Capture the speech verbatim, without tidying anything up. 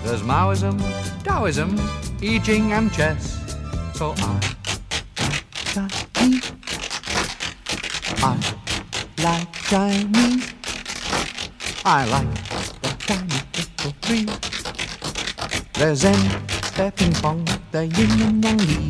There's Maoism, Taoism, I Ching and chess. So I, Chinese, I like Chinese. I like the Chinese people three. There's Zen, there's Ping Pong, the Yin and Yang Li.